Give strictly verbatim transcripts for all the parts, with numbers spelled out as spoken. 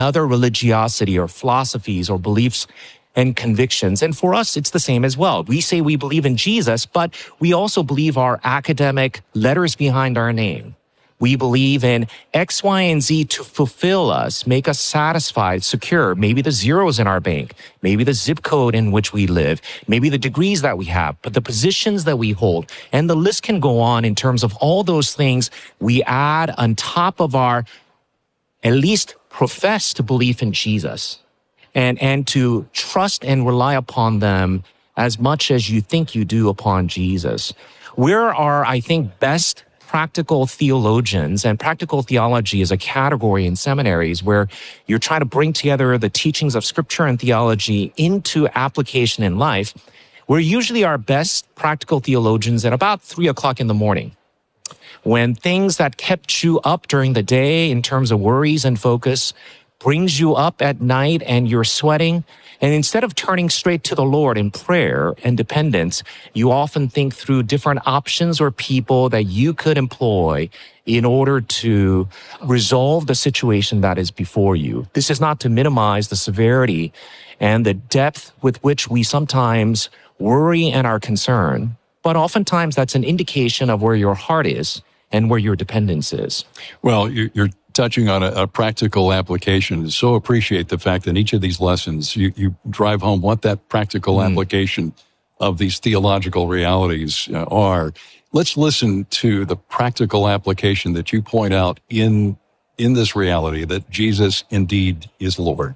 other religiosity or philosophies or beliefs and convictions. And for us, it's the same as well. We say we believe in Jesus, but we also believe our academic letters behind our name. We believe in X, Y, and Z to fulfill us, make us satisfied, secure. Maybe the zeros in our bank, maybe the zip code in which we live, maybe the degrees that we have, but the positions that we hold. And the list can go on in terms of all those things we add on top of our at least professed belief in Jesus. And, and to trust and rely upon them as much as you think you do upon Jesus. Where are, I think, best practical theologians, and practical theology is a category in seminaries where you're trying to bring together the teachings of scripture and theology into application in life. We're usually our best practical theologians at about three o'clock in the morning, when things that kept you up during the day in terms of worries and focus brings you up at night and you're sweating. And instead of turning straight to the Lord in prayer and dependence, you often think through different options or people that you could employ in order to resolve the situation that is before you. This is not to minimize the severity and the depth with which we sometimes worry and are concerned, but oftentimes that's an indication of where your heart is and where your dependence is. Well, you're touching on a, a practical application. So appreciate the fact that in each of these lessons, you, you drive home what that practical mm. application of these theological realities uh, are. Let's listen to the practical application that you point out in, in this reality that Jesus indeed is Lord.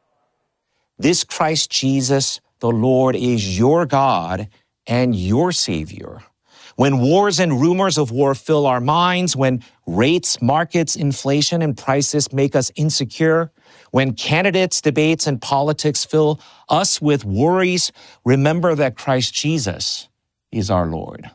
This Christ Jesus, the Lord, is your God and your Savior. When wars and rumors of war fill our minds, when rates, markets, inflation, and prices make us insecure, when candidates, debates, and politics fill us with worries, remember that Christ Jesus is our Lord.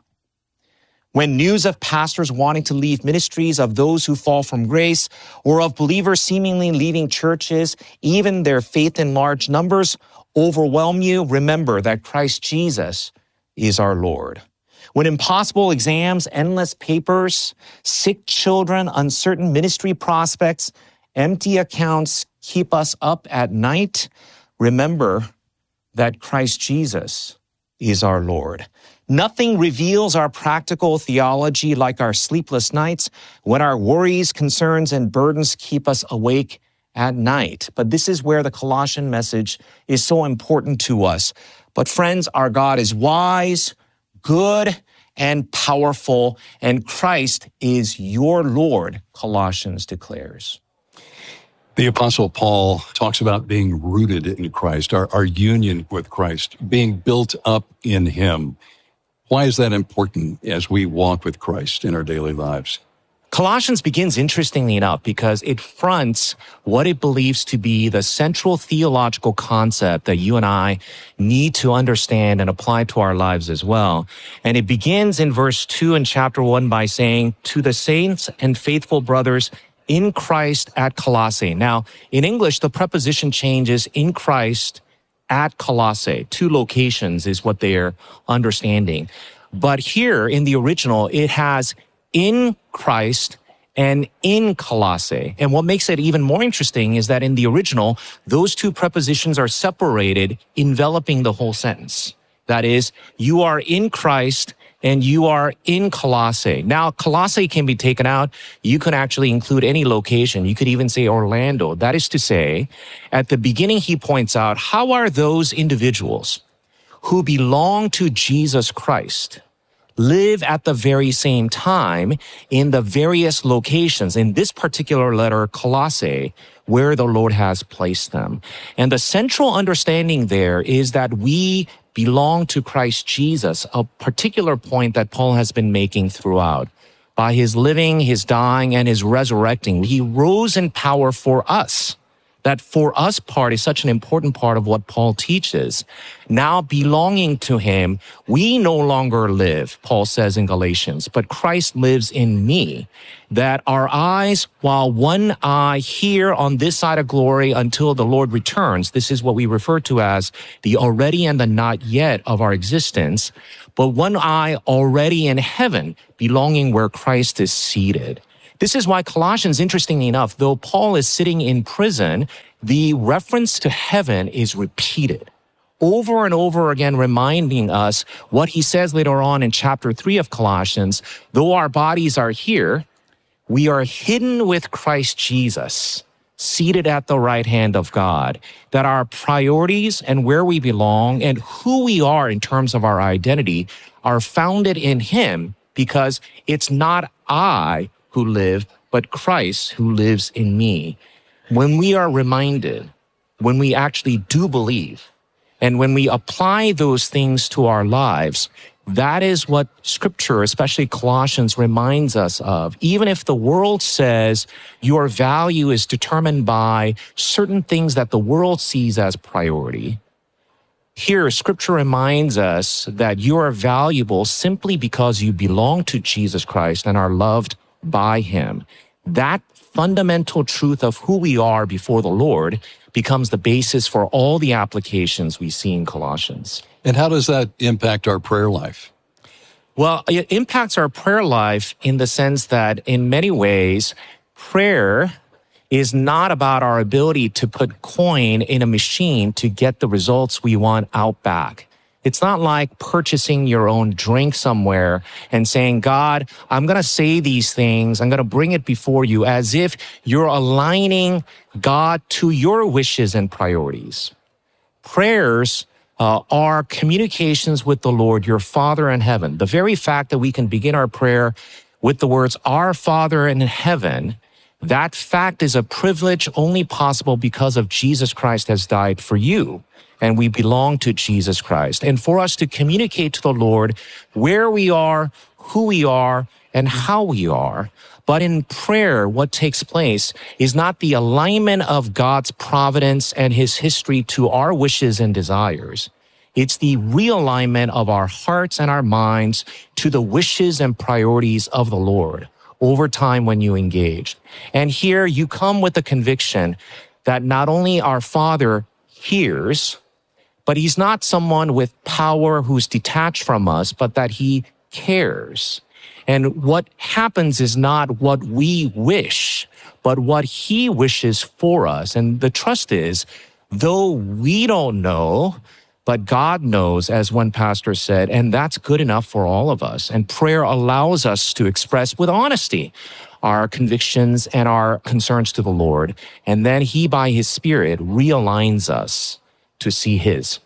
When news of pastors wanting to leave ministries, of those who fall from grace, or of believers seemingly leaving churches, even their faith in large numbers, overwhelm you, remember that Christ Jesus is our Lord. When impossible exams, endless papers, sick children, uncertain ministry prospects, empty accounts keep us up at night, remember that Christ Jesus is our Lord. Nothing reveals our practical theology like our sleepless nights when our worries, concerns, and burdens keep us awake at night. But this is where the Colossian message is so important to us. But friends, our God is wise, good, and powerful, and Christ is your Lord, Colossians declares. The Apostle Paul talks about being rooted in Christ, our, our union with Christ, being built up in Him. Why is that important as we walk with Christ in our daily lives? Colossians begins interestingly enough because it fronts what it believes to be the central theological concept that you and I need to understand and apply to our lives as well. And it begins in verse two in chapter one by saying, "To the saints and faithful brothers in Christ at Colossae." Now, in English, the preposition changes in Christ at Colossae. Two locations is what they're understanding. But here in the original, it has in Christ and in Colossae. And what makes it even more interesting is that in the original, those two prepositions are separated, enveloping the whole sentence. That is, you are in Christ and you are in Colossae. Now, Colossae can be taken out. You can actually include any location. You could even say Orlando. That is to say, at the beginning, he points out, how are those individuals who belong to Jesus Christ live at the very same time in the various locations, in this particular letter, Colossae, where the Lord has placed them. And the central understanding there is that we belong to Christ Jesus, a particular point that Paul has been making throughout. By his living, his dying, and his resurrecting, he rose in power for us. That for us part is such an important part of what Paul teaches. Now belonging to him, we no longer live, Paul says in Galatians, but Christ lives in me. That our eyes, while one eye here on this side of glory until the Lord returns, this is what we refer to as the already and the not yet of our existence, but one eye already in heaven, belonging where Christ is seated. This is why Colossians, interestingly enough, though Paul is sitting in prison, the reference to heaven is repeated over and over again, reminding us what he says later on in chapter three of Colossians. Though our bodies are here, we are hidden with Christ Jesus, seated at the right hand of God, that our priorities and where we belong and who we are in terms of our identity are founded in him, because it's not I who live, but Christ who lives in me. When we are reminded, when we actually do believe, and when we apply those things to our lives, that is what Scripture, especially Colossians, reminds us of. Even if the world says your value is determined by certain things that the world sees as priority, here Scripture reminds us that you are valuable simply because you belong to Jesus Christ and are loved by him. That fundamental truth of who we are before the Lord becomes the basis for all the applications we see in Colossians. And how does that impact our prayer life? Well, it impacts our prayer life in the sense that in many ways, prayer is not about our ability to put coin in a machine to get the results we want out back. It's not like purchasing your own drink somewhere and saying, God, I'm going to say these things. I'm going to bring it before you, as if you're aligning God to your wishes and priorities. Prayers uh, are communications with the Lord, your Father in heaven. The very fact that we can begin our prayer with the words, Our Father in heaven, that fact is a privilege only possible because of Jesus Christ has died for you. And we belong to Jesus Christ. And for us to communicate to the Lord where we are, who we are, and how we are. But in prayer, what takes place is not the alignment of God's providence and his history to our wishes and desires. It's the realignment of our hearts and our minds to the wishes and priorities of the Lord over time when you engage. And here you come with the conviction that not only our Father hears, but he's not someone with power who's detached from us, but that he cares. And what happens is not what we wish, but what he wishes for us. And the trust is, though we don't know, but God knows, as one pastor said, and that's good enough for all of us. And prayer allows us to express with honesty our convictions and our concerns to the Lord. And then he, by his Spirit, realigns us to see his.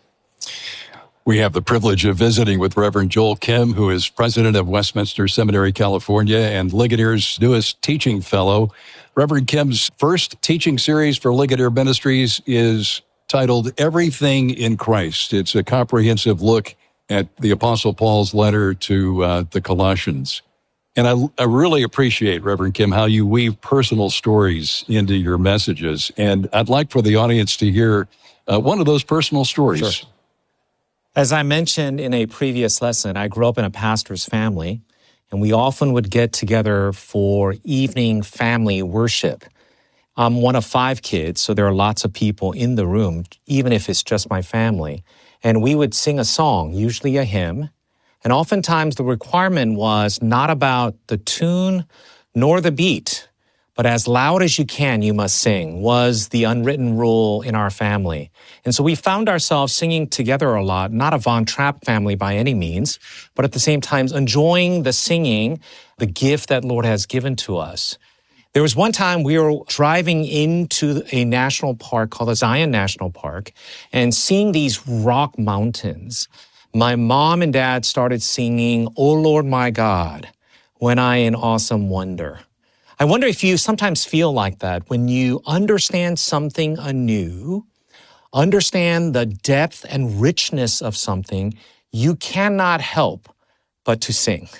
We have the privilege of visiting with Reverend Joel Kim, who is president of Westminster Seminary, California, and Ligonier's newest teaching fellow. Reverend Kim's first teaching series for Ligonier Ministries is titled Everything in Christ. It's a comprehensive look at the Apostle Paul's letter to uh, the Colossians. And I, I really appreciate, Reverend Kim, how you weave personal stories into your messages. And I'd like for the audience to hear uh, one of those personal stories. Sure. As I mentioned in a previous lesson, I grew up in a pastor's family, and we often would get together for evening family worship. I'm one of five kids, so there are lots of people in the room, even if it's just my family. And we would sing a song, usually a hymn. And oftentimes the requirement was not about the tune nor the beat, but as loud as you can, you must sing, was the unwritten rule in our family. And so we found ourselves singing together a lot, not a Von Trapp family by any means, but at the same time enjoying the singing, the gift that Lord has given to us. There was one time we were driving into a national park called the Zion National Park and seeing these rock mountains. My mom and dad started singing, "O Lord my God, when I in awesome wonder." I wonder if you sometimes feel like that when you understand something anew, understand the depth and richness of something, you cannot help but to sing.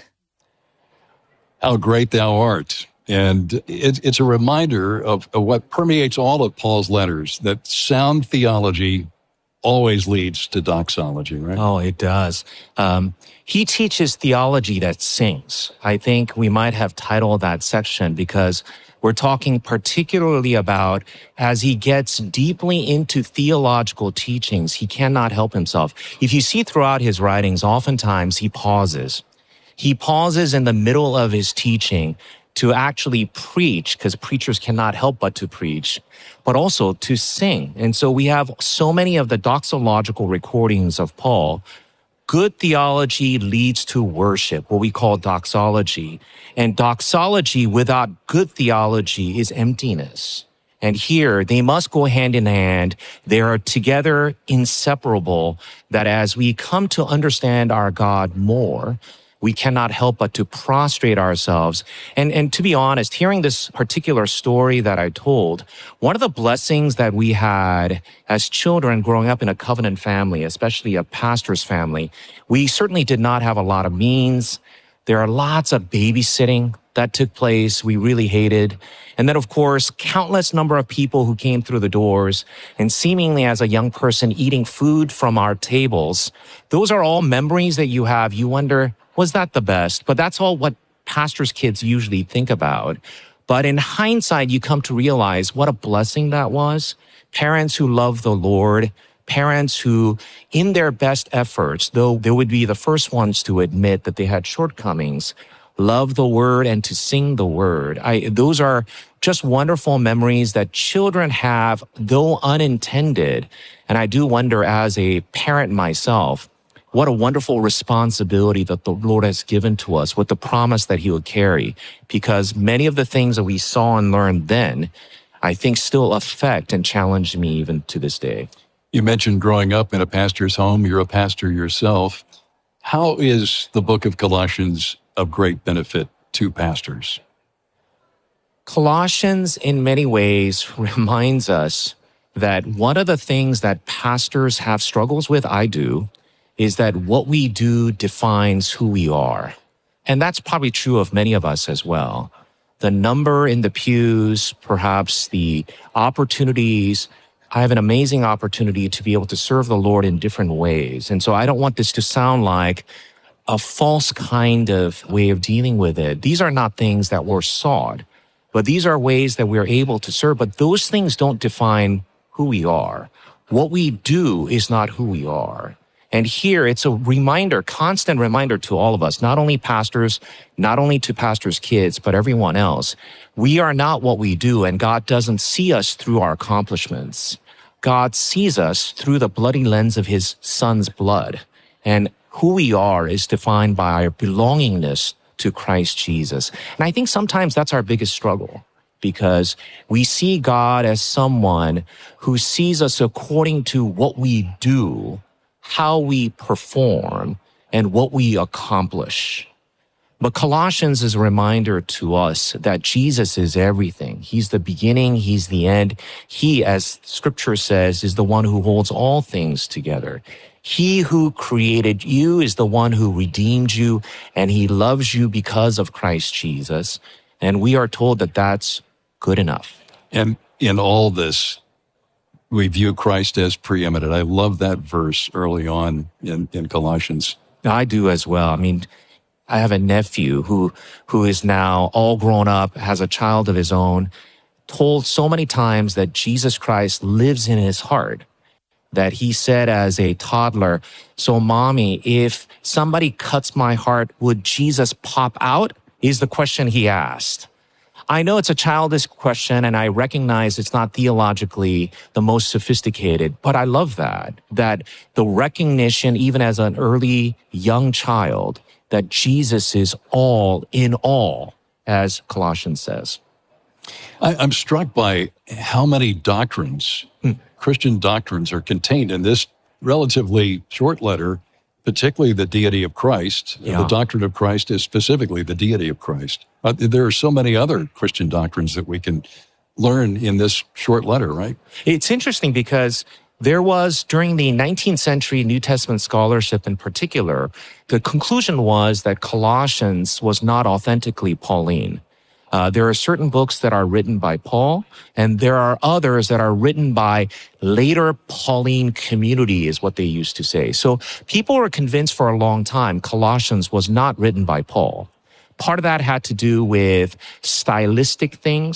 How great thou art. And it, it's a reminder of, of what permeates all of Paul's letters, that sound theology always leads to doxology, right? Oh, it does. Um, he teaches theology that sings. I think we might have titled that section because we're talking particularly about as he gets deeply into theological teachings, he cannot help himself. If you see throughout his writings, oftentimes he pauses. He pauses in the middle of his teaching to actually preach, because preachers cannot help but to preach, but also to sing. And so we have so many of the doxological recordings of Paul. Good theology leads to worship, what we call doxology. And doxology without good theology is emptiness. And here, they must go hand in hand. They are together inseparable, that as we come to understand our God more, we cannot help but to prostrate ourselves. And, and to be honest, hearing this particular story that I told, one of the blessings that we had as children growing up in a covenant family, especially a pastor's family, we certainly did not have a lot of means. There are lots of babysitting that took place we really hated. And then, of course, countless number of people who came through the doors, and seemingly as a young person eating food from our tables. Those are all memories that you have. You wonder, was that the best? But that's all what pastors' kids usually think about. But in hindsight, you come to realize what a blessing that was. Parents who love the Lord, parents who, in their best efforts, though they would be the first ones to admit that they had shortcomings, love the word and to sing the word. I, those are just wonderful memories that children have, though unintended. And I do wonder, as a parent myself, what a wonderful responsibility that the Lord has given to us with the promise that he would carry. Because many of the things that we saw and learned then, I think still affect and challenge me even to this day. You mentioned growing up in a pastor's home. You're a pastor yourself. How is the book of Colossians of great benefit to pastors? Colossians, in many ways, reminds us that one of the things that pastors have struggles with, I do, is that what we do defines who we are. And that's probably true of many of us as well. The number in the pews, perhaps the opportunities. I have an amazing opportunity to be able to serve the Lord in different ways. And so I don't want this to sound like a false kind of way of dealing with it. These are not things that were sought, but these are ways that we're able to serve. But those things don't define who we are. What we do is not who we are. And here it's a reminder, constant reminder to all of us, not only pastors, not only to pastors' kids, but everyone else. We are not what we do, and God doesn't see us through our accomplishments. God sees us through the bloody lens of his son's blood. And who we are is defined by our belongingness to Christ Jesus. And I think sometimes that's our biggest struggle, because we see God as someone who sees us according to what we do, how we perform, and what we accomplish. But Colossians is a reminder to us that Jesus is everything. He's the beginning, he's the end. He, as scripture says, is the one who holds all things together. He who created you is the one who redeemed you, and he loves you because of Christ Jesus. And we are told that that's good enough. And in all this, we view Christ as preeminent. I love that verse early on in, in Colossians. I do as well. I mean, I have a nephew who who is now all grown up, has a child of his own, told so many times that Jesus Christ lives in his heart, that he said as a toddler, "So mommy, if somebody cuts my heart, would Jesus pop out?" is the question he asked. I know it's a childish question, and I recognize it's not theologically the most sophisticated, but I love that, that the recognition, even as an early young child, that Jesus is all in all, as Colossians says. I, I'm struck by how many doctrines, mm. Christian doctrines, are contained in this relatively short letter, particularly the deity of Christ. Yeah. The doctrine of Christ is specifically the deity of Christ. Uh, there are so many other Christian doctrines that we can learn in this short letter, right? It's interesting because there was, during the nineteenth century New Testament scholarship in particular, the conclusion was that Colossians was not authentically Pauline. Uh, there are certain books that are written by Paul, and there are others that are written by later Pauline community, is what they used to say. So people were convinced for a long time Colossians was not written by Paul. Part of that had to do with stylistic things.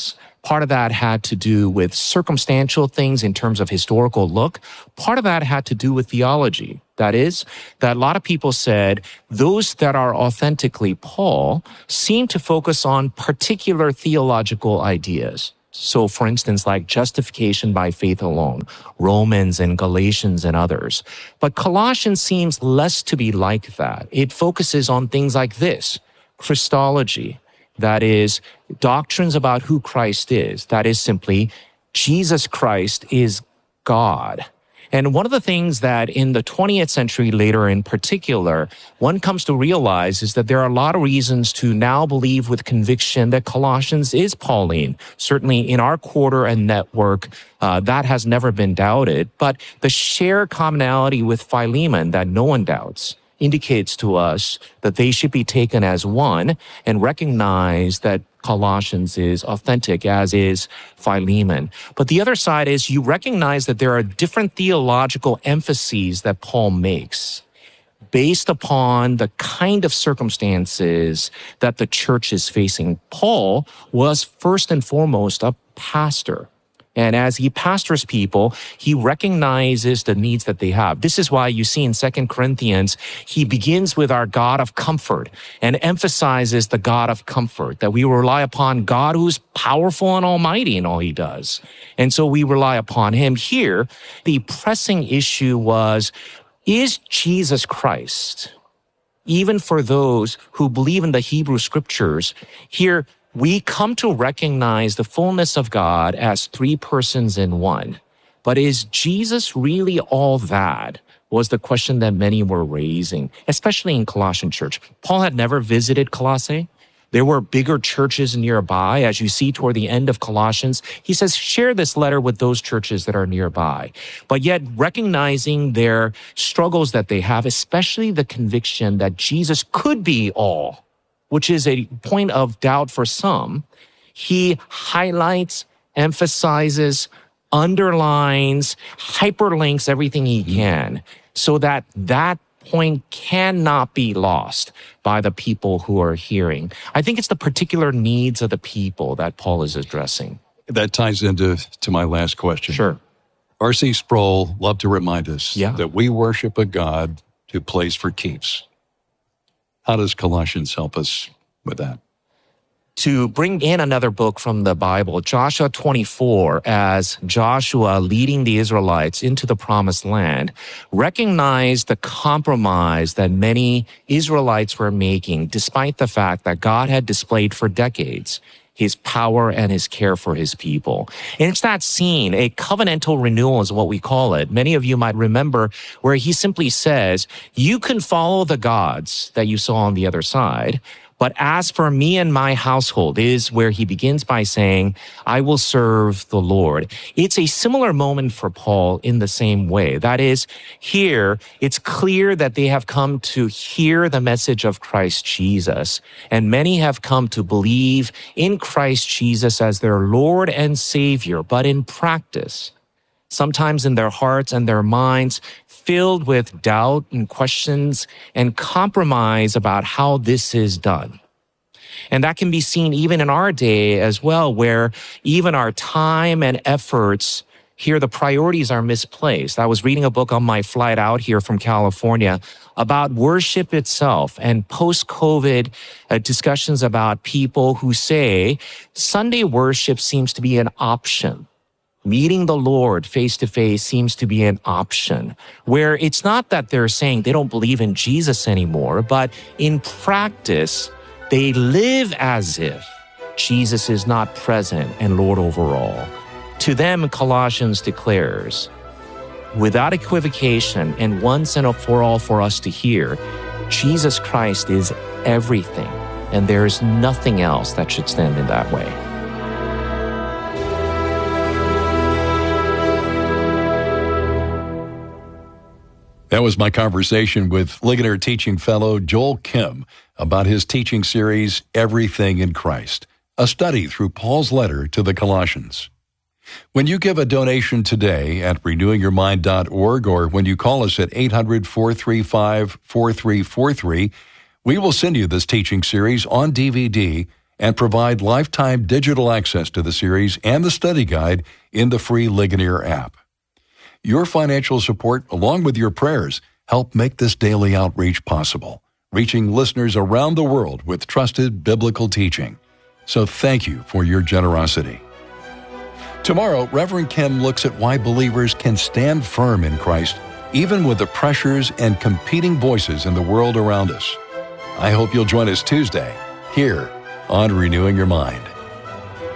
Part of that had to do with circumstantial things in terms of historical look. Part of that had to do with theology. That is, that a lot of people said those that are authentically Paul seem to focus on particular theological ideas. So, for instance, like justification by faith alone, Romans and Galatians and others. But Colossians seems less to be like that. It focuses on things like this: Christology. That is, doctrines about who Christ is. That is simply, Jesus Christ is God. And one of the things that in the twentieth century later in particular, one comes to realize is that there are a lot of reasons to now believe with conviction that Colossians is Pauline. Certainly in our quarter and network, uh, that has never been doubted. But the shared commonality with Philemon that no one doubts indicates to us that they should be taken as one and recognize that Colossians is authentic, as is Philemon. But the other side is you recognize that there are different theological emphases that Paul makes based upon the kind of circumstances that the church is facing. Paul was first and foremost a pastor. And as he pastors people, he recognizes the needs that they have. This is why you see in Second Corinthians, he begins with our God of comfort and emphasizes the God of comfort, that we rely upon God who's powerful and almighty in all he does. And so we rely upon him. Here, the pressing issue was, is Jesus Christ, even for those who believe in the Hebrew scriptures, here, we come to recognize the fullness of God as three persons in one. But is Jesus really all that? Was the question that many were raising, especially in Colossian church. Paul had never visited Colossae. There were bigger churches nearby. As you see toward the end of Colossians, he says, share this letter with those churches that are nearby. But yet recognizing their struggles that they have, especially the conviction that Jesus could be all, which is a point of doubt for some, he highlights, emphasizes, underlines, hyperlinks everything he can so that that point cannot be lost by the people who are hearing. I think it's the particular needs of the people that Paul is addressing. That ties into to my last question. Sure. R C Sproul loved to remind us yeah. that we worship a God who plays for keeps. How does Colossians help us with that? To bring in another book from the Bible, Joshua twenty-four, as Joshua leading the Israelites into the promised land, recognized the compromise that many Israelites were making, despite the fact that God had displayed for decades his power and his care for his people. And it's that scene, a covenantal renewal is what we call it. Many of you might remember where he simply says, you can follow the gods that you saw on the other side, but as for me and my household, is where he begins by saying, I will serve the Lord. It's a similar moment for Paul in the same way. That is, here, it's clear that they have come to hear the message of Christ Jesus, and many have come to believe in Christ Jesus as their Lord and Savior, but in practice, sometimes in their hearts and their minds, filled with doubt and questions and compromise about how this is done. And that can be seen even in our day as well, where even our time and efforts, here the priorities are misplaced. I was reading a book on my flight out here from California about worship itself and post-COVID uh, discussions about people who say Sunday worship seems to be an option. Meeting the Lord face-to-face seems to be an option, where it's not that they're saying they don't believe in Jesus anymore, but in practice, they live as if Jesus is not present and Lord over all. To them, Colossians declares, without equivocation and once and for all for us to hear, Jesus Christ is everything, and there is nothing else that should stand in that way. That was my conversation with Ligonier Teaching Fellow Joel Kim about his teaching series, Everything in Christ, a study through Paul's letter to the Colossians. When you give a donation today at renewing your mind dot org or when you call us at eight hundred, four three five, four three four three, we will send you this teaching series on D V D and provide lifetime digital access to the series and the study guide in the free Ligonier app. Your financial support, along with your prayers, help make this daily outreach possible, reaching listeners around the world with trusted biblical teaching. So thank you for your generosity. Tomorrow, Reverend Ken looks at why believers can stand firm in Christ, even with the pressures and competing voices in the world around us. I hope you'll join us Tuesday, here on Renewing Your Mind.